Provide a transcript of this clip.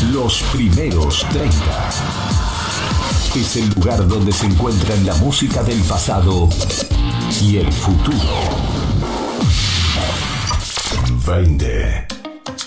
Los primeros 30. Es el lugar donde se encuentran la música del pasado y el futuro. 20.